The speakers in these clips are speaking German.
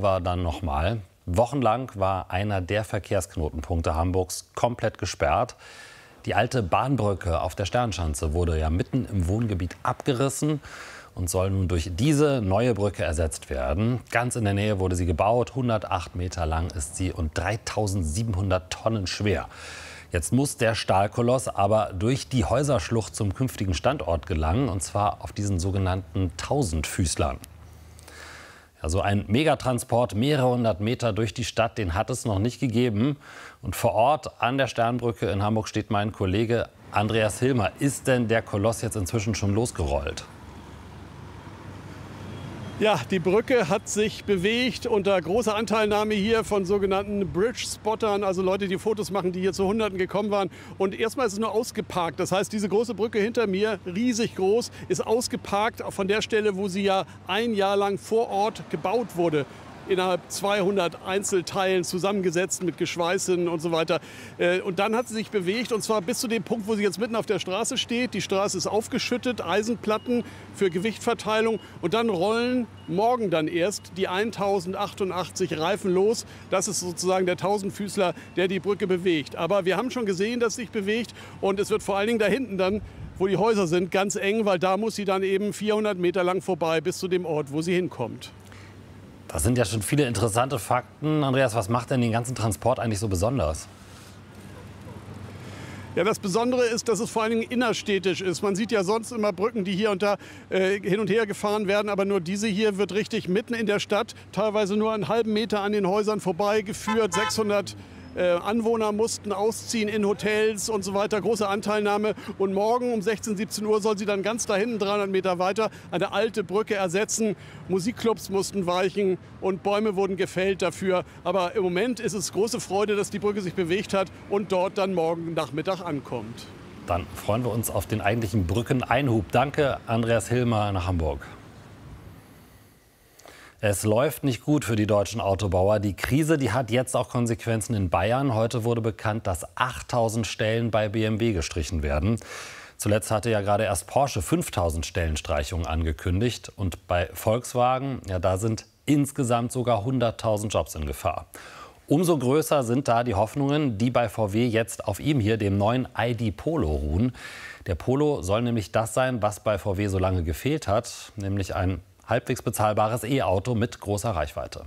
wir dann nochmal. Wochenlang war einer der Verkehrsknotenpunkte Hamburgs komplett gesperrt. Die alte Bahnbrücke auf der Sternschanze wurde ja mitten im Wohngebiet abgerissen und soll nun durch diese neue Brücke ersetzt werden. Ganz in der Nähe wurde sie gebaut. 108 Meter lang ist sie und 3700 Tonnen schwer. Jetzt muss der Stahlkoloss aber durch die Häuserschlucht zum künftigen Standort gelangen, und zwar auf diesen sogenannten Tausendfüßlern. Also ein Megatransport, mehrere hundert Meter durch die Stadt, den hat es noch nicht gegeben. Und vor Ort an der Sternbrücke in Hamburg steht mein Kollege Andreas Hilmer. Ist denn der Koloss jetzt inzwischen schon losgerollt? Ja, die Brücke hat sich bewegt unter großer Anteilnahme hier von sogenannten Bridge-Spottern, also Leute, die Fotos machen, die hier zu Hunderten gekommen waren. Und erstmal ist es nur ausgeparkt. Das heißt, diese große Brücke hinter mir, riesig groß, ist ausgeparkt von der Stelle, wo sie ja ein Jahr lang vor Ort gebaut wurde. Innerhalb 200 Einzelteilen zusammengesetzt mit Geschweißen und so weiter. Und dann hat sie sich bewegt, und zwar bis zu dem Punkt, wo sie jetzt mitten auf der Straße steht. Die Straße ist aufgeschüttet, Eisenplatten für Gewichtverteilung. Und dann rollen morgen dann erst die 1088 Reifen los. Das ist sozusagen der Tausendfüßler, der die Brücke bewegt. Aber wir haben schon gesehen, dass sie sich bewegt. Und es wird vor allen Dingen da hinten dann, wo die Häuser sind, ganz eng, weil da muss sie dann eben 400 Meter lang vorbei bis zu dem Ort, wo sie hinkommt. Das sind ja schon viele interessante Fakten. Andreas, was macht denn den ganzen Transport eigentlich so besonders? Ja, das Besondere ist, dass es vor allen Dingen innerstädtisch ist. Man sieht ja sonst immer Brücken, die hier und da hin und her gefahren werden. Aber nur diese hier wird richtig mitten in der Stadt, teilweise nur einen halben Meter an den Häusern vorbeigeführt. 600 Anwohner mussten ausziehen in Hotels und so weiter, große Anteilnahme. Und morgen um 16, 17 Uhr soll sie dann ganz da hinten, 300 Meter weiter, eine alte Brücke ersetzen. Musikclubs mussten weichen und Bäume wurden gefällt dafür. Aber im Moment ist es große Freude, dass die Brücke sich bewegt hat und dort dann morgen Nachmittag ankommt. Dann freuen wir uns auf den eigentlichen Brückeneinhub. Danke, Andreas Hilmer nach Hamburg. Es läuft nicht gut für die deutschen Autobauer. Die Krise, die hat jetzt auch Konsequenzen in Bayern. Heute wurde bekannt, dass 8000 Stellen bei BMW gestrichen werden. Zuletzt hatte ja gerade erst Porsche 5000 Stellenstreichungen angekündigt. Und bei Volkswagen, ja, da sind insgesamt sogar 100.000 Jobs in Gefahr. Umso größer sind da die Hoffnungen, die bei VW jetzt auf ihm hier, dem neuen ID Polo, ruhen. Der Polo soll nämlich das sein, was bei VW so lange gefehlt hat, nämlich ein halbwegs bezahlbares E-Auto mit großer Reichweite.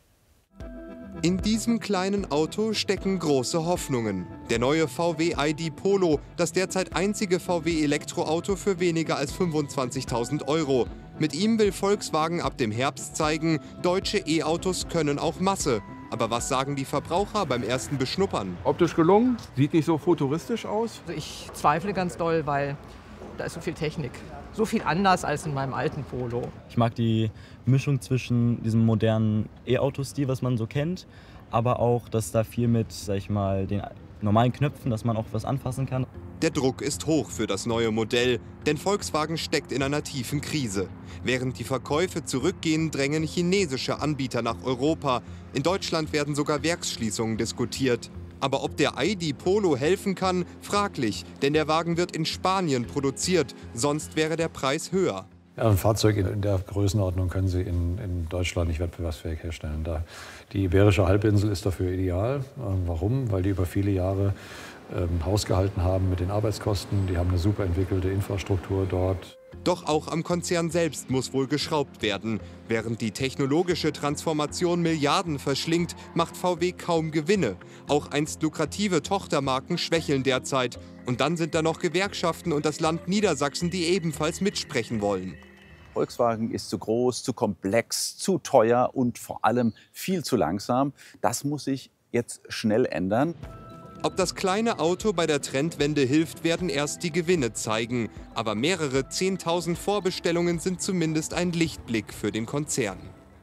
In diesem kleinen Auto stecken große Hoffnungen. Der neue VW ID Polo, das derzeit einzige VW-Elektroauto für weniger als 25.000 €. Mit ihm will Volkswagen ab dem Herbst zeigen, deutsche E-Autos können auch Masse. Aber was sagen die Verbraucher beim ersten Beschnuppern? Optisch gelungen, sieht nicht so futuristisch aus. Also ich zweifle ganz doll, weil da ist so viel Technik. So viel anders als in meinem alten Polo. Ich mag die Mischung zwischen diesem modernen E-Auto-Stil, was man so kennt, aber auch, dass da viel mit, sag ich mal, den normalen Knöpfen, dass man auch was anfassen kann. Der Druck ist hoch für das neue Modell, denn Volkswagen steckt in einer tiefen Krise. Während die Verkäufe zurückgehen, drängen chinesische Anbieter nach Europa. In Deutschland werden sogar Werksschließungen diskutiert. Aber ob der ID Polo helfen kann, fraglich, denn der Wagen wird in Spanien produziert, sonst wäre der Preis höher. Ja, ein Fahrzeug in der Größenordnung können Sie in Deutschland nicht wettbewerbsfähig herstellen. Die Iberische Halbinsel ist dafür ideal. Warum? Weil die über viele Jahre Haus gehalten haben mit den Arbeitskosten. Die haben eine super entwickelte Infrastruktur dort. Doch auch am Konzern selbst muss wohl geschraubt werden. Während die technologische Transformation Milliarden verschlingt, macht VW kaum Gewinne. Auch einst lukrative Tochtermarken schwächeln derzeit. Und dann sind da noch Gewerkschaften und das Land Niedersachsen, die ebenfalls mitsprechen wollen. Volkswagen ist zu groß, zu komplex, zu teuer und vor allem viel zu langsam. Das muss sich jetzt schnell ändern. Ob das kleine Auto bei der Trendwende hilft, werden erst die Gewinne zeigen. Aber mehrere 10.000 Vorbestellungen sind zumindest ein Lichtblick für den Konzern.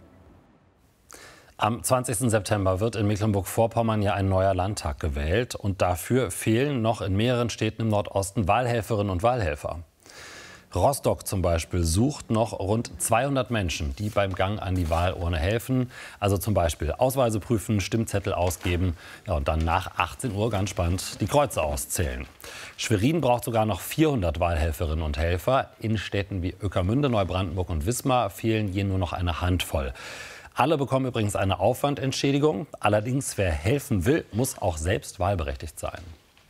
Am 20. September wird in Mecklenburg-Vorpommern ja ein neuer Landtag gewählt. Und dafür fehlen noch in mehreren Städten im Nordosten Wahlhelferinnen und Wahlhelfer. Rostock zum Beispiel sucht noch rund 200 Menschen, die beim Gang an die Wahlurne helfen. Also zum Beispiel Ausweise prüfen, Stimmzettel ausgeben, ja, und dann nach 18 Uhr, ganz spannend, die Kreuze auszählen. Schwerin braucht sogar noch 400 Wahlhelferinnen und Helfer. In Städten wie Ueckermünde, Neubrandenburg und Wismar fehlen je nur noch eine Handvoll. Alle bekommen übrigens eine Aufwandentschädigung. Allerdings, wer helfen will, muss auch selbst wahlberechtigt sein.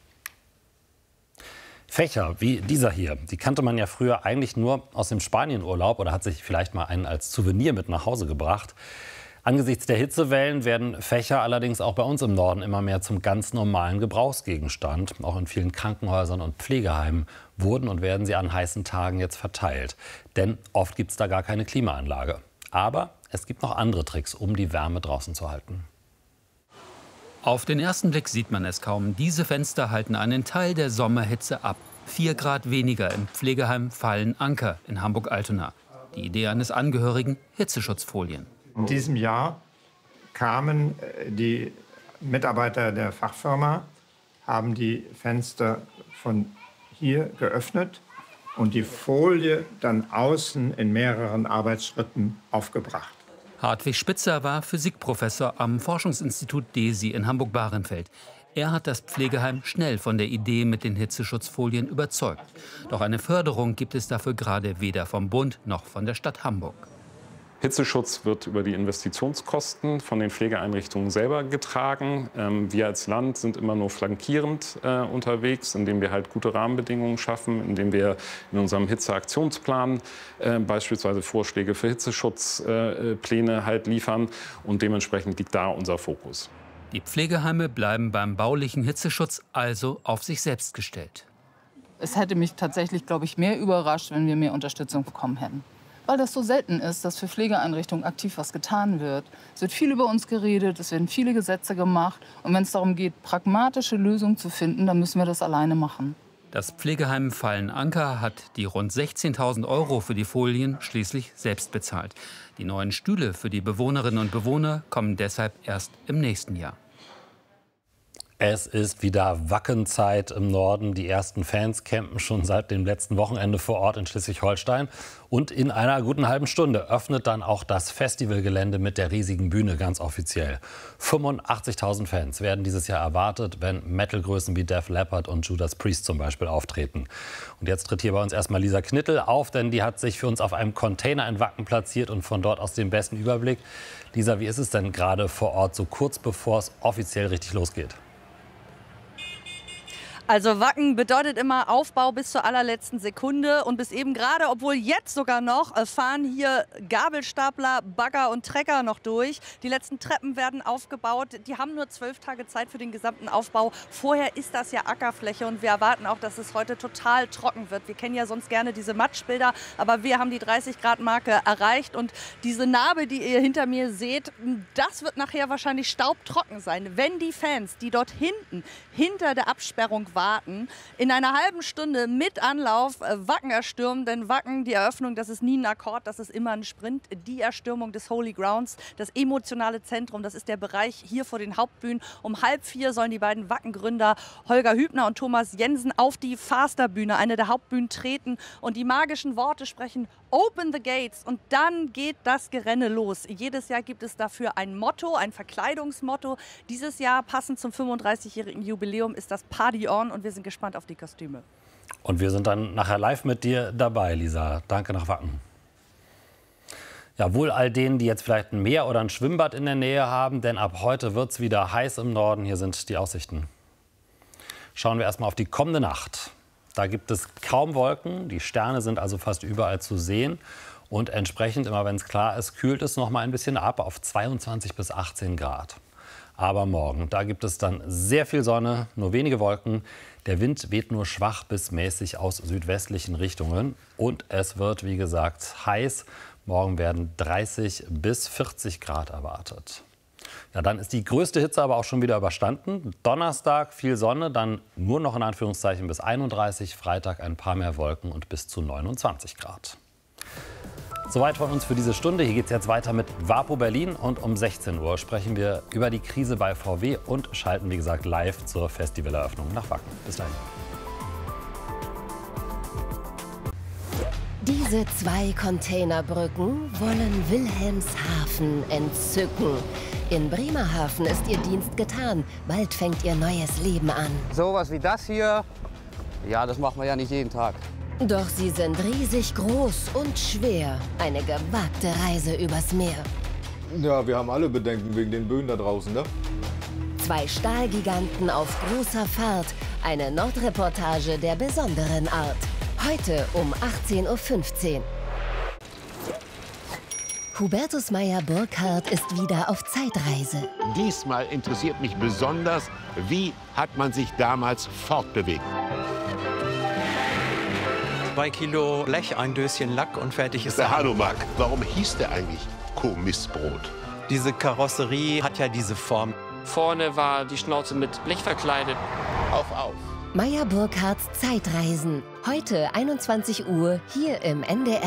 Fächer wie dieser hier, die kannte man ja früher eigentlich nur aus dem Spanienurlaub oder hat sich vielleicht mal einen als Souvenir mit nach Hause gebracht. Angesichts der Hitzewellen werden Fächer allerdings auch bei uns im Norden immer mehr zum ganz normalen Gebrauchsgegenstand. Auch in vielen Krankenhäusern und Pflegeheimen wurden und werden sie an heißen Tagen jetzt verteilt. Denn oft gibt es da gar keine Klimaanlage. Aber es gibt noch andere Tricks, um die Wärme draußen zu halten. Auf den ersten Blick sieht man es kaum. Diese Fenster halten einen Teil der Sommerhitze ab. 4 Grad weniger im Pflegeheim Fallen-Anker in Hamburg-Altona. Die Idee eines Angehörigen: Hitzeschutzfolien. In diesem Jahr kamen die Mitarbeiter der Fachfirma, haben die Fenster von hier geöffnet und die Folie dann außen in mehreren Arbeitsschritten aufgebracht. Hartwig Spitzer war Physikprofessor am Forschungsinstitut DESI in Hamburg-Bahrenfeld. Er hat das Pflegeheim schnell von der Idee mit den Hitzeschutzfolien überzeugt. Doch eine Förderung gibt es dafür gerade weder vom Bund noch von der Stadt Hamburg. Hitzeschutz wird über die Investitionskosten von den Pflegeeinrichtungen selber getragen. Wir als Land sind immer nur flankierend unterwegs, indem wir halt gute Rahmenbedingungen schaffen, indem wir in unserem Hitzeaktionsplan beispielsweise Vorschläge für Hitzeschutzpläne halt liefern. Und dementsprechend liegt da unser Fokus. Die Pflegeheime bleiben beim baulichen Hitzeschutz also auf sich selbst gestellt. Es hätte mich tatsächlich, glaube ich, mehr überrascht, wenn wir mehr Unterstützung bekommen hätten. Weil das so selten ist, dass für Pflegeeinrichtungen aktiv was getan wird. Es wird viel über uns geredet, es werden viele Gesetze gemacht. Und wenn es darum geht, pragmatische Lösungen zu finden, dann müssen wir das alleine machen. Das Pflegeheim Fallen-Anker hat die rund 16.000 € für die Folien schließlich selbst bezahlt. Die neuen Stühle für die Bewohnerinnen und Bewohner kommen deshalb erst im nächsten Jahr. Es ist wieder Wackenzeit im Norden. Die ersten Fans campen schon seit dem letzten Wochenende vor Ort in Schleswig-Holstein. Und in einer guten halben Stunde öffnet dann auch das Festivalgelände mit der riesigen Bühne ganz offiziell. 85.000 Fans werden dieses Jahr erwartet, wenn Metal-Größen wie Def Leppard und Judas Priest zum Beispiel auftreten. Und jetzt tritt hier bei uns erstmal Lisa Knittel auf, denn die hat sich für uns auf einem Container in Wacken platziert und von dort aus den besten Überblick. Lisa, wie ist es denn gerade vor Ort, so kurz bevor es offiziell richtig losgeht? Also Wacken bedeutet immer Aufbau bis zur allerletzten Sekunde und bis eben gerade, obwohl jetzt sogar noch, fahren hier Gabelstapler, Bagger und Trecker noch durch. Die letzten Treppen werden aufgebaut. Die haben nur 12 Tage Zeit für den gesamten Aufbau. Vorher ist das ja Ackerfläche und wir erwarten auch, dass es heute total trocken wird. Wir kennen ja sonst gerne diese Matschbilder, aber wir haben die 30-Grad-Marke erreicht und diese Narbe, die ihr hinter mir seht, das wird nachher wahrscheinlich staubtrocken sein, wenn die Fans, die dort hinten, hinter der Absperrung warten, in einer halben Stunde mit Anlauf Wacken erstürmen. Denn Wacken, die Eröffnung, das ist nie ein Akkord, das ist immer ein Sprint. Die Erstürmung des Holy Grounds, das emotionale Zentrum, das ist der Bereich hier vor den Hauptbühnen. Um 3:30 sollen die beiden Wacken-Gründer Holger Hübner und Thomas Jensen auf die Faster-Bühne, eine der Hauptbühnen, treten und die magischen Worte sprechen: Open the gates. Und dann geht das Gerenne los. Jedes Jahr gibt es dafür ein Motto, ein Verkleidungsmotto. Dieses Jahr, passend zum 35-jährigen Jubiläum, ist das Party On und wir sind gespannt auf die Kostüme. Und wir sind dann nachher live mit dir dabei, Lisa. Danke nach Wacken. Ja, wohl all denen, die jetzt vielleicht ein Meer oder ein Schwimmbad in der Nähe haben, denn ab heute wird es wieder heiß im Norden. Hier sind die Aussichten. Schauen wir erstmal auf die kommende Nacht. Da gibt es kaum Wolken, die Sterne sind also fast überall zu sehen. Und entsprechend, immer wenn es klar ist, kühlt es noch mal ein bisschen ab auf 22 bis 18 Grad. Aber morgen, da gibt es dann sehr viel Sonne, nur wenige Wolken. Der Wind weht nur schwach bis mäßig aus südwestlichen Richtungen. Und es wird, wie gesagt, heiß. Morgen werden 30 bis 40 Grad erwartet. Ja, dann ist die größte Hitze aber auch schon wieder überstanden. Donnerstag viel Sonne, dann nur noch in Anführungszeichen bis 31. Freitag ein paar mehr Wolken und bis zu 29 Grad. Soweit von uns für diese Stunde. Hier geht es jetzt weiter mit WAPO Berlin. Und um 16 Uhr sprechen wir über die Krise bei VW und schalten, wie gesagt, live zur Festivaleröffnung nach Wacken. Bis dahin. Diese 2 Containerbrücken wollen Wilhelmshaven entzücken. In Bremerhaven ist ihr Dienst getan. Bald fängt ihr neues Leben an. Sowas wie das hier, ja, das machen wir ja nicht jeden Tag. Doch sie sind riesig groß und schwer. Eine gewagte Reise übers Meer. Ja, wir haben alle Bedenken wegen den Böen da draußen, ne? Zwei Stahlgiganten auf großer Fahrt. Eine Nordreportage der besonderen Art. Heute um 18:15 Uhr. Hubertus Meyer-Burkhardt ist wieder auf Zeitreise. Diesmal interessiert mich besonders, wie hat man sich damals fortbewegt. 2 Kilo Blech, ein Döschen Lack und fertig ist der Hanomag. Warum hieß der eigentlich Kommissbrot? Diese Karosserie hat ja diese Form. Vorne war die Schnauze mit Blech verkleidet. Auf. Meyer-Burkhardts Zeitreisen. Heute 21 Uhr hier im NDR.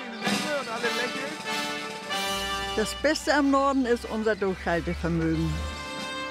Das Beste am Norden ist unser Durchhaltevermögen.